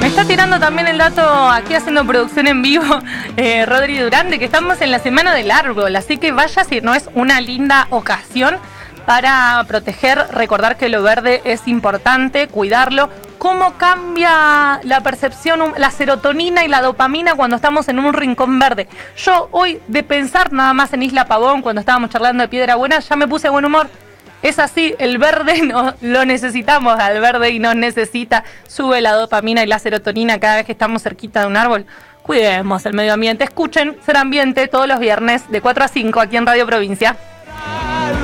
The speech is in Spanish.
Me está tirando también el dato aquí haciendo producción en vivo, Rodri Durán, de que estamos en la Semana del Árbol, así que vaya si no es una linda ocasión para proteger, recordar que lo verde es importante, cuidarlo. ¿Cómo cambia la percepción, la serotonina y la dopamina cuando estamos en un rincón verde? Yo hoy, de pensar nada más en Isla Pavón, cuando estábamos charlando de Piedra Buena, ya me puse de buen humor. Es así, el verde lo necesitamos al verde y nos necesita. Sube la dopamina y la serotonina cada vez que estamos cerquita de un árbol. Cuidemos el medio ambiente. Escuchen Ser Ambiente todos los viernes de 4 a 5 aquí en Radio Provincia.